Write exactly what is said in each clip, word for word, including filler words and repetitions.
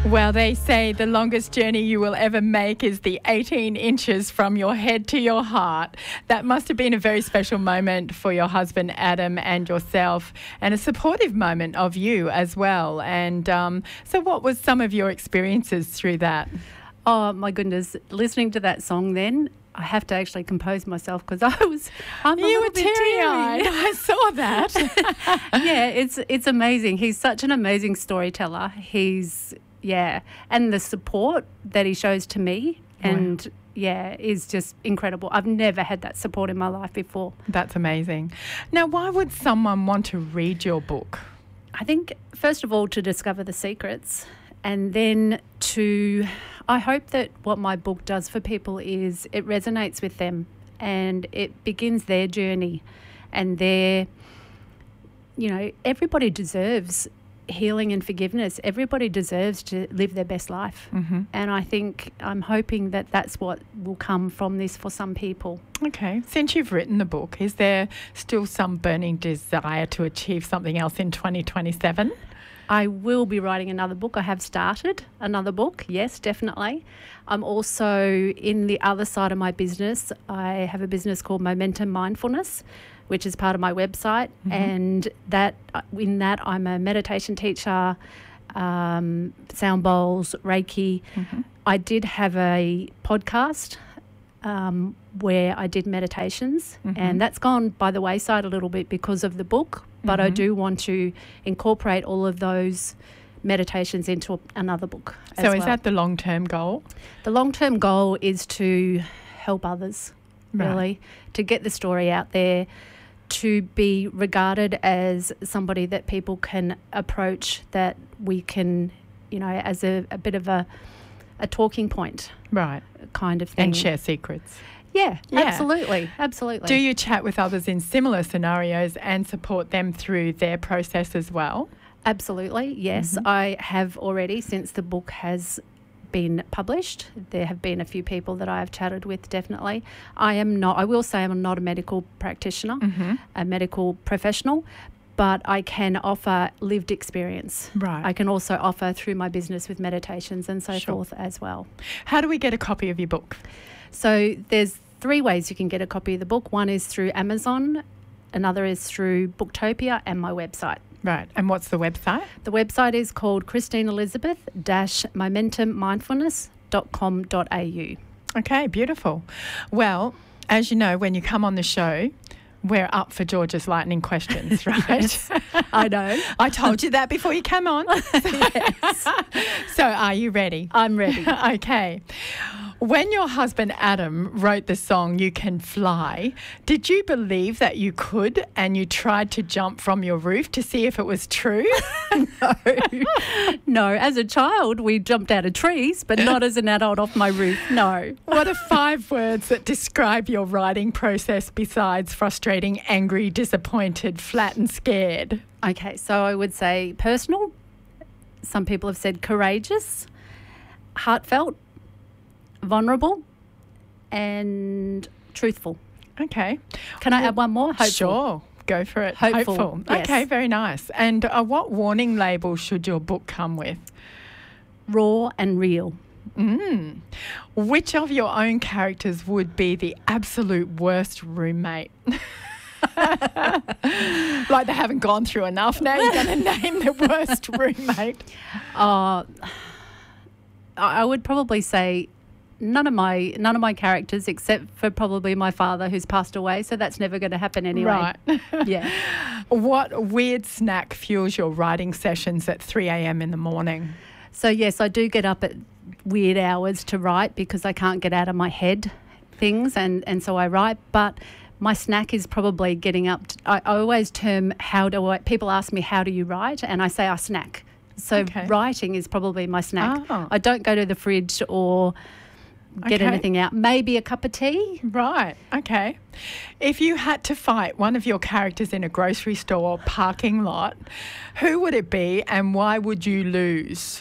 Well, they say the longest journey you will ever make is the eighteen inches from your head to your heart. That must have been a very special moment for your husband, Adam, and yourself, and a supportive moment of you as well. And um, so what was some of your experiences through that? Oh, my goodness. Listening to that song then, I have to actually compose myself because I was, I'm a you little were bit teary-eyed. teary. I saw that. Yeah, it's it's amazing. He's such an amazing storyteller. He's, yeah, and the support that he shows to me and, wow. yeah, is just incredible. I've never had that support in my life before. That's amazing. Now, why would someone want to read your book? I think, first of all, to discover the secrets, and then to, I hope that what my book does for people is it resonates with them and it begins their journey and their, you know, everybody deserves healing and forgiveness. Everybody deserves to live their best life. Mm-hmm. And I think I'm hoping that that's what will come from this for some people. Okay. Since you've written the book, is there still some burning desire to achieve something else in twenty twenty-seven? I will be writing another book. I have started another book, yes, definitely. I'm also in the other side of my business. I have a business called Momentum Mindfulness, which is part of my website. Mm-hmm. And that in that I'm a meditation teacher, um, sound bowls, Reiki. Mm-hmm. I did have a podcast um, where I did meditations, mm-hmm. and that's gone by the wayside a little bit because of the book. But mm-hmm. I do want to incorporate all of those meditations into another book. So is well. that the long-term goal? The long-term goal is to help others, right. really, to get the story out there, to be regarded as somebody that people can approach, that we can, you know, as a, a bit of a, a talking point. Right. Kind of thing. And share secrets. Yeah, yeah, absolutely, absolutely. Do you chat with others in similar scenarios and support them through their process as well? Absolutely, yes. Mm-hmm. I have already, since the book has been published. There have been a few people that I have chatted with, definitely. I am not, I will say I'm not a medical practitioner, mm-hmm. a medical professional, but I can offer lived experience. Right. I can also offer through my business with meditations and so sure. forth as well. How do we get a copy of your book? So there's three ways you can get a copy of the book. One is through Amazon, another is through Booktopia and my website. Right. And what's the website? The website is called Christine Elizabeth momentum mindfulness dot com dot a u. Okay, beautiful. Well, as you know, when you come on the show, we're up for George's lightning questions, right? Yes, I know. I told you that before you came on. Yes. So are you ready? I'm ready. Okay. When your husband Adam wrote the song You Can Fly, did you believe that you could and you tried to jump from your roof to see if it was true? No. No, as a child we jumped out of trees, but not as an adult off my roof, no. What are five words that describe your writing process besides frustrating, angry, disappointed, flat and scared? Okay, so I would say personal. Some people have said courageous, heartfelt, vulnerable and truthful. Okay. Can I well, add one more? Hopeful. Sure. Go for it. Hopeful. Hopeful. Yes. Okay, very nice. And uh, what warning label should your book come with? Raw and real. Mm. Which of your own characters would be the absolute worst roommate? Like they haven't gone through enough. Now you're going to name the worst roommate. Uh, I would probably say none of my none of my characters, except for probably my father who's passed away. So that's never going to happen anyway. Right. Yeah. What weird snack fuels your writing sessions at three a.m. in the morning? So yes, I do get up at weird hours to write because I can't get out of my head things, and, and so I write. But my snack is probably getting up. To, I, I always term how do I, people ask me, how do you write? And I say I snack. So okay. Writing is probably my snack. Oh. I don't go to the fridge or get okay. anything out. Maybe a cup of tea. Right. Okay. If you had to fight one of your characters in a grocery store or parking lot, who would it be and why would you lose?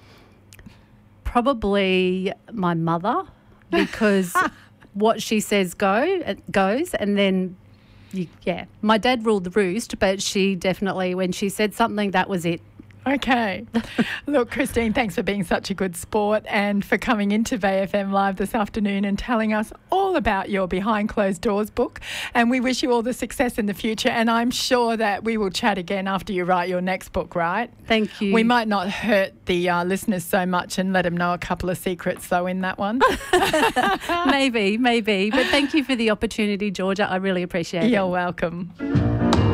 Probably my mother, because what she says go it goes, and then you, yeah, my dad ruled the roost, but she definitely, when she said something, that was it. Okay. Look, Christine, thanks for being such a good sport and for coming into Bay F M Live this afternoon and telling us all about your Behind Closed Doors book. And we wish you all the success in the future. And I'm sure that we will chat again after you write your next book, right? Thank you. We might not hurt the uh, listeners so much and let them know a couple of secrets, though, in that one. maybe, maybe. But thank you for the opportunity, Georgia. I really appreciate it. You're welcome.